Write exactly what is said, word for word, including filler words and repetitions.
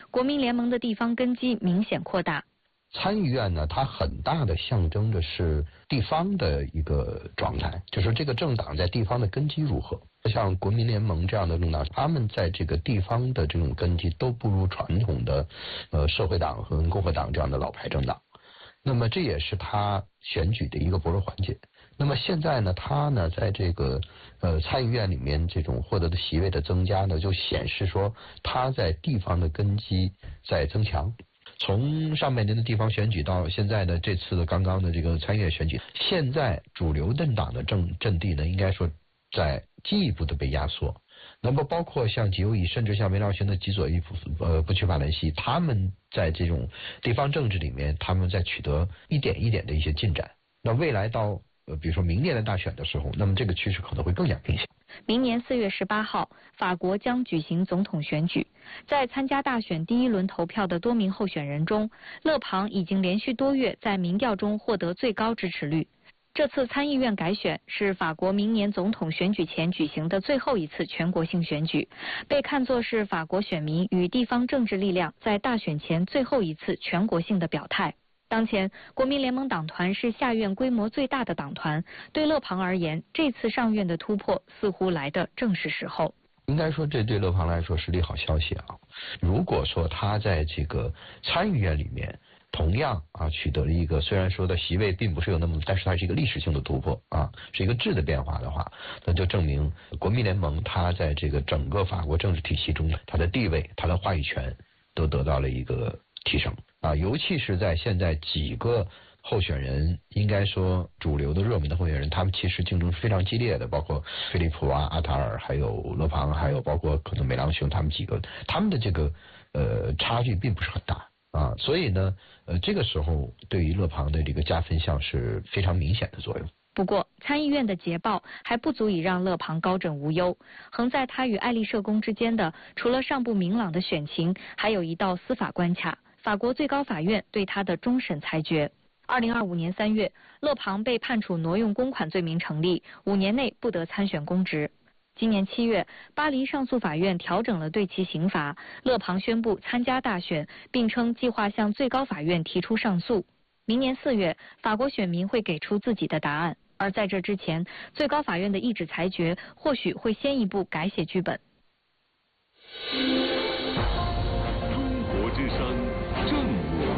国民联盟的地方根基明显扩大。 参议院呢，它很大的象征的是地方的一个状态，就是这个政党在地方的根基如何。像国民联盟这样的政党，他们在这个地方的这种根基都不如传统的呃社会党和共和党这样的老牌政党。那么这也是他选举的一个薄弱环节。那么现在呢，他呢在这个呃参议院里面这种获得的席位的增加呢，就显示说他在地方的根基在增强。从上半年的地方选举到现在的这次的刚刚的这个参议院选举，现在主流政党的阵阵地呢，应该说在进一步的被压缩。那么包括像极右翼，甚至像梅朗雄的极左翼呃不屈法兰西，他们在这种地方政治里面，他们在取得一点一点的一些进展。那未来到呃比如说明年的大选的时候，那么这个趋势可能会更加明显。 明年四月十八号，法国将举行总统选举。在参加大选第一轮投票的多名候选人中，勒庞已经连续多月在民调中获得最高支持率。这次参议院改选是法国明年总统选举前举行的最后一次全国性选举，被看作是法国选民与地方政治力量在大选前最后一次全国性的表态。当前，国民联盟党团是下院规模最大的党团，对勒庞而言，这次上院的突破似乎来得正是时候。 应该说，这对勒庞来说是利好消息啊。如果说他在这个参议院里面同样啊取得了一个，虽然说的席位并不是有那么，但是它是一个历史性的突破啊，是一个质的变化的话，那就证明国民联盟它在这个整个法国政治体系中，它的地位、它的话语权都得到了一个提升啊，尤其是在现在几个候选人，应该说主流的热门的候选人，他们其实竞争是非常激烈的，包括菲利普啊、阿塔尔，还有勒庞，还有包括可能梅朗雄，他们几个，他们的这个呃差距并不是很大啊，所以呢，呃这个时候对于勒庞的这个加分项是非常明显的作用。 不过，参议院的捷报还不足以让勒庞高枕无忧。横在他与爱丽舍宫之间的，除了尚不明朗的选情，还有一道司法关卡——法国最高法院对他的终审裁决。二零二五年三月，勒庞被判处挪用公款罪名成立，五年内不得参选公职。今年七月，巴黎上诉法院调整了对其刑罚，勒庞宣布参加大选，并称计划向最高法院提出上诉。明年四月，法国选民会给出自己的答案，而在这之前，最高法院的一纸裁决或许会先一步改写剧本。